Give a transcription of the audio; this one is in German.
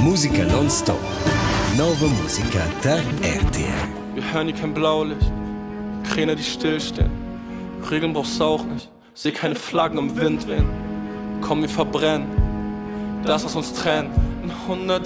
Musica nonstop. Nova Musica der RTR. Wir hören hier kein Blaulicht, Kräne, die stillstehen. Regeln brauchst du auch nicht, seh keine Flaggen im Wind wehen. Komm, wir verbrennen das, was uns trennt. In 100